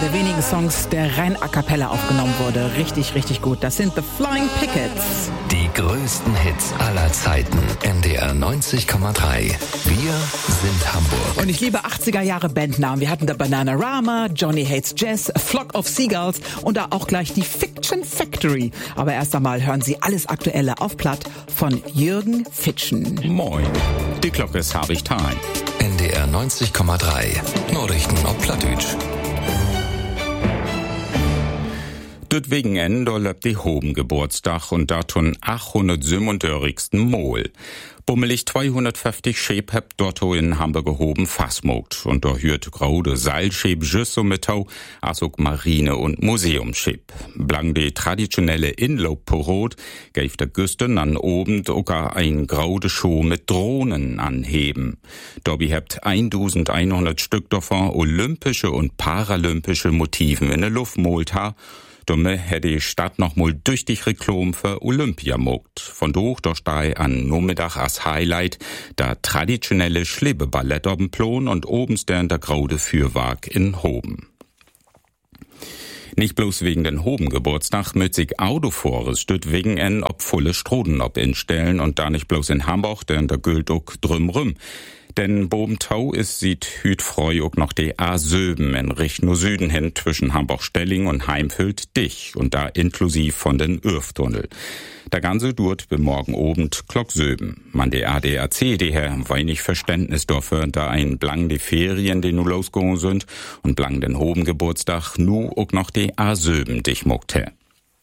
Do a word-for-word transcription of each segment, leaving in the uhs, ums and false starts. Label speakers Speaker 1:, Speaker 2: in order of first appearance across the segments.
Speaker 1: der wenigen Songs, der rein a cappella aufgenommen wurde. Richtig, richtig gut. Das sind The Flying Pickets.
Speaker 2: Die größten Hits aller Zeiten. N D R neunzig Komma drei. Wir sind Hamburg.
Speaker 1: Und ich liebe achtziger Jahre Bandnamen. Wir hatten da Bananarama, Johnny Hates Jazz, Flock of Seagulls und da auch gleich die Fiction Factory. Aber erst einmal hören Sie alles Aktuelle auf Platt von Jürgen Fitschen.
Speaker 3: Moin, die Glocke ist Habich Time.
Speaker 2: N D R neunzig Komma drei. Nachrichten auf Plattdeutsch.
Speaker 3: Deswegen en, da lebt die Hoben-Geburtstag und da tun achthundertsiebenundvierzigsten Mol. Bummelig zweihundertfünfzig Schäb heb dort in Hamburg gehoben Fassmogt und da hört graude Seilschäb just so mit tau, als auch Marine- und Museumschäb. Blang die traditionelle Inlaubporot gäf der Güsten an oben sogar ein graude Show mit Drohnen anheben. Dobby hebt eintausendeinhundert Stück davon olympische und paralympische Motiven in der Luft molt ha. Dumme hätte die Stadt noch mal durch die Reklam für Olympia mogt. Von durch da stei an Nachmittag als Highlight der traditionelle Schlebeballett ob'n Plon und obens der der graude Fürwerk in Hoben. Nicht bloß wegen den Hoben-Geburtstag mit sich Autofores stüt wegen en ob volle Stroden ob instellen und da nicht bloß in Hamburg, denn der Gülduck drümrüm. Denn Bobentau ist sieht hüt freu auch noch die A Söben in Richtung Süden hin zwischen Hamburg-Stelling und Heimfeld dich und da inklusiv von den Örftunnel. Der ganze durt bis morgen obend Glock Söben. Man der A D A C, die her wenig Verständnis dafür, da ein blang die Ferien, die nu losgegangen sind und blang den Hoben-Geburtstag nu auch noch die A Söben dich mogt her.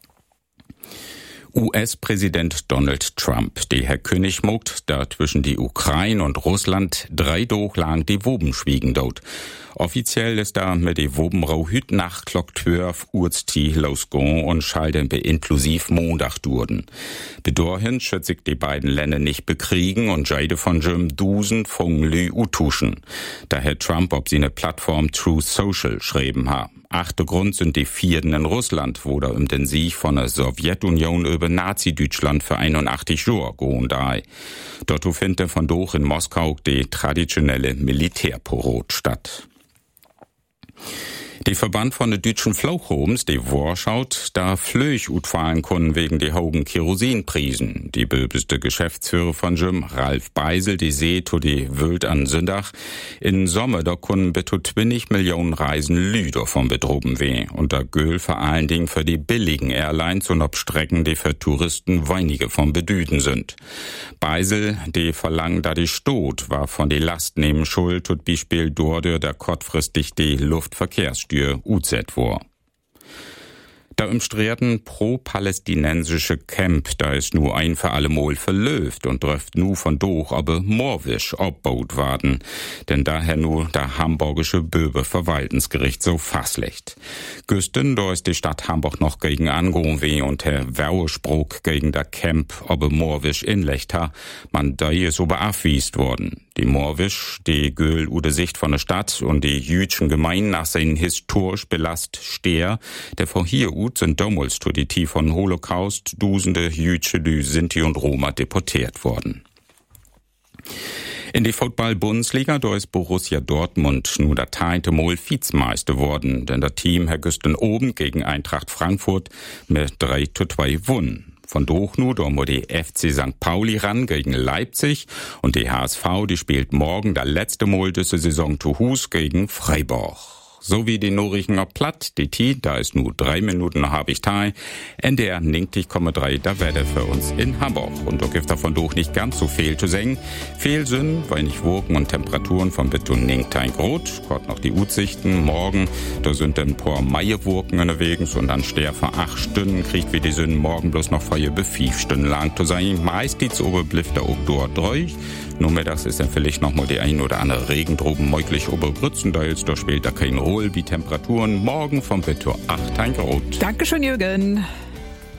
Speaker 3: U S-Präsident Donald Trump, die Herr König mogt, da zwischen die Ukraine und Russland drei Doch lang die Woben schwiegen dort. Offiziell ist da mit die Wobenrau hüt nach Glock zwölf Uhrsti losgegangen und schalten be inklusiv Montag durden. Bedorhin schützt sich die beiden Länder nicht bekriegen und Jade von Jim Dusen von Lü utuschen. Da Herr Trump ob sie ne Plattform True Social schreiben ha. Achte Grund sind die Vierten in Russland, wo da um den Sieg von der Sowjetunion über Nazi-Deutschland für einundachtzig Jahre gehen dei. Dort findet von doch in Moskau die traditionelle Militärporot statt. Die Verband von den deutschen Flauchhobens, die vorschaut, da Flöch utfallen können wegen die hohen Kerosinprisen. Die böbeste Geschäftsführer von Jim, Ralf Beisel, die seht to die Wöld an Sündach. In Sommer, da können bitte zwanzig Millionen Reisen Lü davon bedroben weh. Und da Göhl vor allen Dingen für die billigen Airlines und ob Strecken, die für Touristen weinige von Bedüden sind. Beisel, die verlangen, da die Stot war von die Last nehmen schuld, und Beispiel dort der kurzfristig die Luftverkehrssteuer U Z war. Da im Streten pro-palästinensische Camp, da ist nur ein für alle Mal verlöft und dürft nu von doch aber morwisch abbaut werden. Denn daher nur der hamburgische Böbe-Verwaltensgericht so fasslecht. Güsten, da ist die Stadt Hamburg noch gegen angehen weh und Herr Werwespruch gegen der Camp aber morwisch inlecht ha, man da ist aber abwiest worden. Die Morwisch, die Göhl ude Sicht von der Stadt und die jüdischen Gemeinden nach seinen historisch belast Steher, der von hier ut sind damals zu die Tief von Holocaust dusende Jüdsche, die Sinti und Roma deportiert worden. In die Football-Bundesliga, da ist Borussia Dortmund nur der teinte Mol Vizemeister worden, denn der Team Herr Güsten oben gegen Eintracht Frankfurt mit drei zu zwei won. Von Dochnu, da muss die F C Sankt Pauli ran gegen Leipzig und die H S V, die spielt morgen der letzte Mal diese Saison zu Hus gegen Freiburg. So wie die Norrichener Platt, die T, da ist nur drei Minuten noch hab ich Teil. N D R neunzig Komma drei, da Wetter für uns in Hamburg. Und da gibt davon doch nicht ganz so viel zu singen. Viel Sinn, weil nicht Wolken und Temperaturen von bis zu neunzehn Grad. Gott noch die Utsichten. Morgen, da sind ein paar Maiewurken unterwegs und dann ster für acht Stunden kriegt wie die Sinn morgen bloß noch vier bis fünf Stunden lang zu sein. Meist geht's oberblifter auch dort durch. Nur mittags ist dann vielleicht noch mal die ein oder andere Regendroben möglich obergrützendeils. Da spielt da kein Roll, wie Temperaturen morgen vom Wetter acht Grad.
Speaker 1: Dankeschön, Jürgen.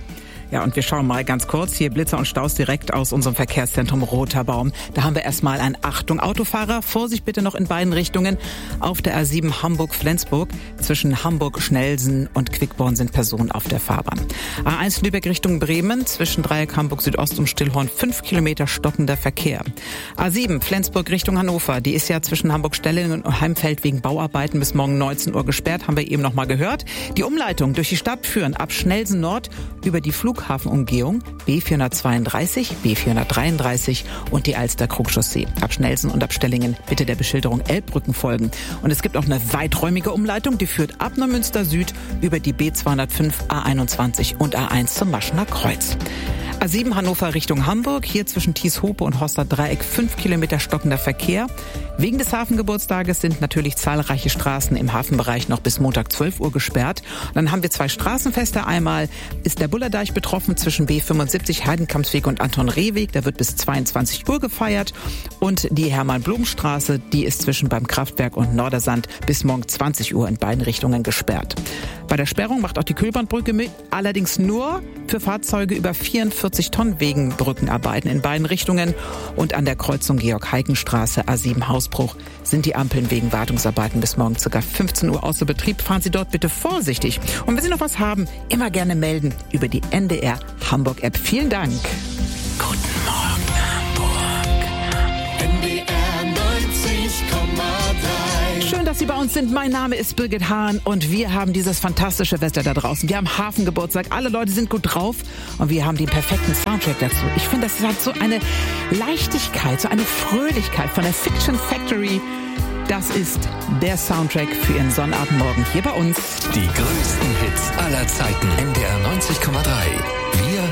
Speaker 1: Ja, und wir schauen mal ganz kurz hier Blitzer und Staus direkt aus unserem Verkehrszentrum Roter Baum. Da haben wir erstmal ein Achtung Autofahrer. Vorsicht bitte noch in beiden Richtungen. Auf der A sieben Hamburg-Flensburg zwischen Hamburg-Schnelsen und Quickborn sind Personen auf der Fahrbahn. A eins Lübeck Richtung Bremen zwischen Dreieck Hamburg Südost und Stillhorn fünf Kilometer stockender Verkehr. A sieben Flensburg Richtung Hannover. Die ist ja zwischen Hamburg-Stellingen und Heimfeld wegen Bauarbeiten bis morgen neunzehn Uhr gesperrt. Haben wir eben noch mal gehört. Die Umleitung durch die Stadt führen ab Schnelsen Nord über die Flughafenumgehung B vierhundertzweiunddreißig, B vierhundertdreiunddreißig und die Alster-Krug-Chaussee. Ab Schnelsen und ab Stellingen bitte der Beschilderung Elbbrücken folgen. Und es gibt auch eine weiträumige Umleitung, die führt ab Neumünster Süd über die B zweihundertfünf, A einundzwanzig und A eins zum Maschener Kreuz. A sieben Hannover Richtung Hamburg, hier zwischen Thieshope und Horster Dreieck fünf Kilometer stockender Verkehr. Wegen des Hafengeburtstages sind natürlich zahlreiche Straßen im Hafenbereich noch bis Montag zwölf Uhr gesperrt. Und dann haben wir zwei Straßenfeste. Einmal ist der Bullerdeich betroffen zwischen B fünfundsiebzig Heidenkampsweg und Anton-Reh-Weg. Da wird bis zweiundzwanzig Uhr gefeiert. Und die Hermann-Blum-Straße, die ist zwischen beim Kraftwerk und Nordersand bis morgen zwanzig Uhr in beiden Richtungen gesperrt. Bei der Sperrung macht auch die Kühlbahnbrücke mit, allerdings nur für Fahrzeuge über vierundvierzig Tonnen wegen Brückenarbeiten in beiden Richtungen. Und an der Kreuzung Georg-Heiken-Straße A sieben Hausbruch sind die Ampeln wegen Wartungsarbeiten bis morgen ca. fünfzehn Uhr außer Betrieb. Fahren Sie dort bitte vorsichtig. Und wenn Sie noch was haben, immer gerne melden über die N D R Hamburg-App. Vielen Dank.
Speaker 2: Guten Morgen, Hamburg.
Speaker 4: N D R neunzig Komma drei.
Speaker 1: Schön, dass Sie bei uns sind. Mein Name ist Birgit Hahn und wir haben dieses fantastische Wetter da draußen. Wir haben Hafengeburtstag, alle Leute sind gut drauf und wir haben den perfekten Soundtrack dazu. Ich finde, das hat so eine Leichtigkeit, so eine Fröhlichkeit von der Fiction Factory. Das ist der Soundtrack für Ihren Sonnabendmorgen hier bei uns.
Speaker 2: Die größten Hits aller Zeiten. N D R neunzig Komma drei. Wir